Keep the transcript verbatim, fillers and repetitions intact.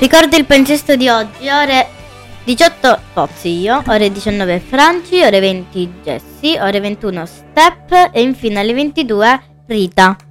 Ricordo il palinsesto di oggi, ore diciotto Pozzi io, ore diciannove Franci, ore venti Jessie, ore ventuno Step e infine alle ventidue Rita.